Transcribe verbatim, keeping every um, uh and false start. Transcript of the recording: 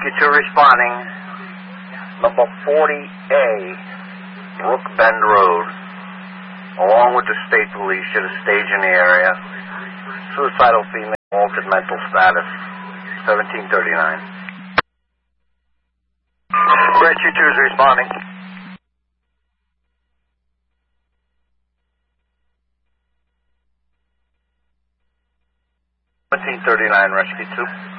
Rescue two responding. Number forty A, Brook Bend Road. Along with the state police, should have staged in the area. Suicidal female, altered mental status. seventeen thirty-nine. Rescue two is responding. seventeen thirty-nine, Rescue two.